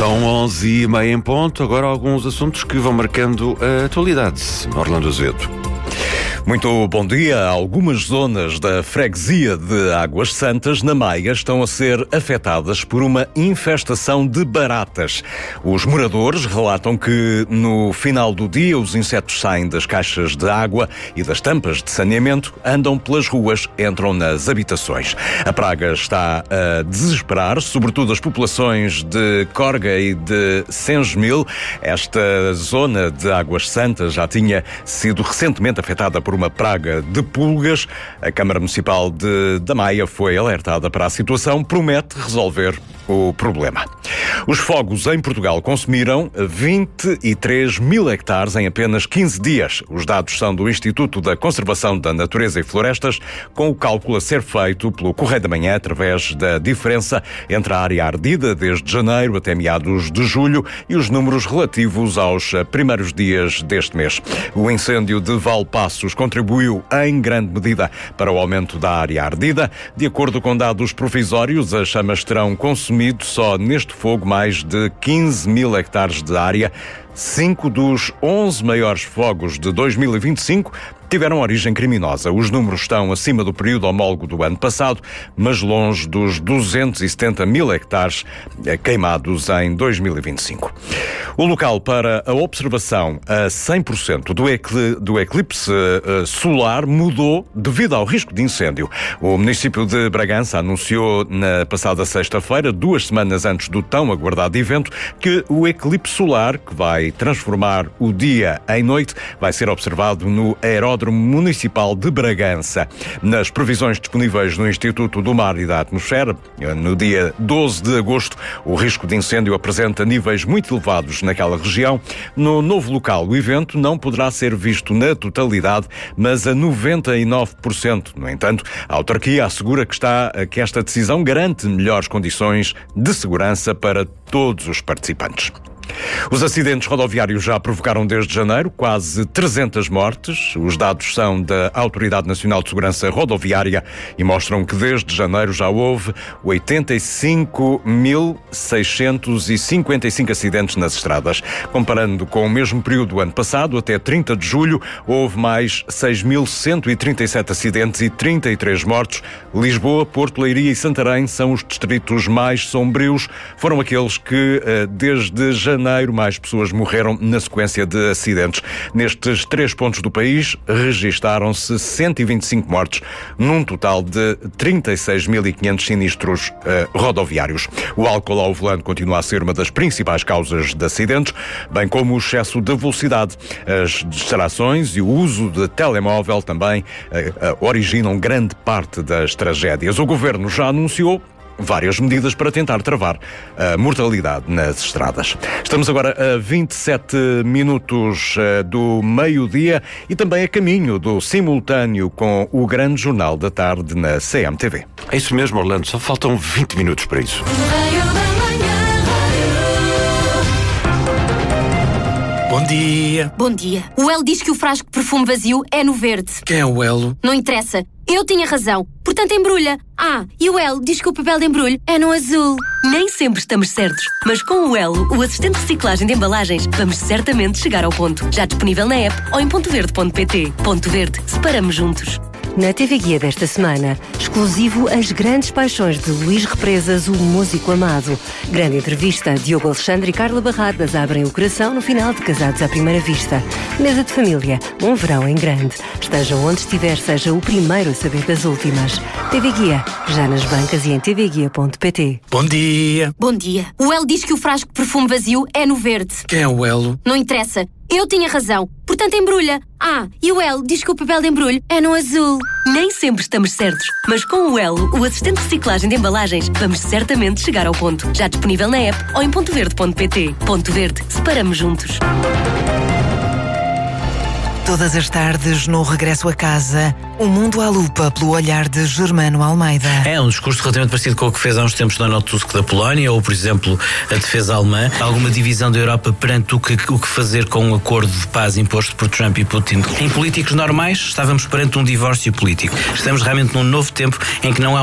São 11h30 em ponto. Agora alguns assuntos que vão marcando a atualidade. Orlando Azevedo. Muito bom dia. Algumas zonas da freguesia de Águas Santas, na Maia, estão a ser afetadas por uma infestação de baratas. Os moradores relatam que, no final do dia, os insetos saem das caixas de água e das tampas de saneamento, andam pelas ruas, entram nas habitações. A praga está a desesperar, sobretudo as populações de Corga e de Sengemil. Esta zona de Águas Santas já tinha sido recentemente afetada por uma praga de pulgas. A Câmara Municipal da Maia foi alertada para a situação, promete resolver o problema. Os fogos em Portugal consumiram 23 mil hectares em apenas 15 dias. Os dados são do Instituto da Conservação da Natureza e Florestas, com o cálculo a ser feito pelo Correio da Manhã através da diferença entre a área ardida desde janeiro até meados de julho e os números relativos aos primeiros dias deste mês. O incêndio de Valpassos contribuiu em grande medida para o aumento da área ardida. De acordo com dados provisórios, as chamas terão consumido só neste fogo mais de 15 mil hectares de área. 5 dos 11 maiores fogos de 2025 tiveram origem criminosa. Os números estão acima do período homólogo do ano passado, mas longe dos 270 mil hectares queimados em 2025. O local para a observação a 100% do eclipse solar mudou devido ao risco de incêndio. O município de Bragança anunciou na passada sexta-feira, 2 semanas antes do tão aguardado evento, que o eclipse solar, que vai transformar o dia em noite, vai ser observado no Aeródromo Municipal de Bragança. Nas previsões disponíveis no Instituto do Mar e da Atmosfera, no dia 12 de agosto, o risco de incêndio apresenta níveis muito elevados naquela região. No novo local, o evento não poderá ser visto na totalidade, mas a 99%. No entanto, a autarquia assegura que esta decisão garante melhores condições de segurança para todos os participantes. Os acidentes rodoviários já provocaram desde janeiro quase 300 mortes. Os dados são da Autoridade Nacional de Segurança Rodoviária e mostram que desde janeiro já houve 85.655 acidentes nas estradas. Comparando com o mesmo período do ano passado, até 30 de julho, houve mais 6.137 acidentes e 33 mortos. Lisboa, Porto, Leiria e Santarém são os distritos mais sombrios. Foram aqueles que, desde janeiro, mais pessoas morreram na sequência de acidentes. Nestes 3 pontos do país, registaram-se 125 mortes, num total de 36.500 sinistros rodoviários. O álcool ao volante continua a ser uma das principais causas de acidentes, bem como o excesso de velocidade. As distrações e o uso de telemóvel também originam grande parte das tragédias. O Governo já anunciou várias medidas para tentar travar a mortalidade nas estradas. Estamos agora a 27 minutos do meio-dia e também a caminho do simultâneo com o Grande Jornal da Tarde na CMTV. É isso mesmo, Orlando. Só faltam 20 minutos para isso. Bom dia. Bom dia. O Elo diz que o frasco de perfume vazio é no verde. Quem é o Elo? Não interessa. Eu tinha razão. Portanto, embrulha. E o Elo diz que o papel de embrulho é no azul. Nem sempre estamos certos, mas com o Elo, o assistente de reciclagem de embalagens, vamos certamente chegar ao ponto. Já disponível na app ou em pontoverde.pt. Ponto Verde. Separamos juntos. Na TV Guia desta semana, exclusivo As Grandes Paixões de Luís Represas, o músico amado. Grande entrevista, Diogo Alexandre e Carla Barradas abrem o coração no final de Casados à Primeira Vista. Mesa de família, um verão em grande. Esteja onde estiver, seja o primeiro a saber das últimas. TV Guia, já nas bancas e em tvguia.pt. Bom dia. Bom dia. O Elo diz que o frasco de perfume vazio é no verde. Quem é o Elo? Não interessa. Eu tinha razão. Portanto, embrulha. E o Elo diz que o papel de embrulho é no azul. Nem sempre estamos certos, mas com o Elo, o assistente de reciclagem de embalagens, vamos certamente chegar ao ponto. Já disponível na app ou em pontoverde.pt. Ponto Verde. Separamos juntos. Todas as tardes, no regresso a casa, o mundo à lupa pelo olhar de Germano Almeida. É um discurso relativamente parecido com o que fez há uns tempos Donald Tusk da Polónia, ou, por exemplo, a defesa alemã. Alguma divisão da Europa perante o que fazer com um acordo de paz imposto por Trump e Putin. Em políticos normais, estávamos perante um divórcio político. Estamos realmente num novo tempo em que não há